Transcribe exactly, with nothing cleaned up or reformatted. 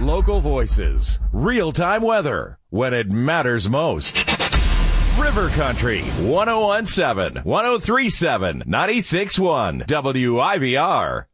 Local voices, real-time weather, when it matters most. River Country, one oh one point seven, one oh three point seven, ninety-six point one, W I V R.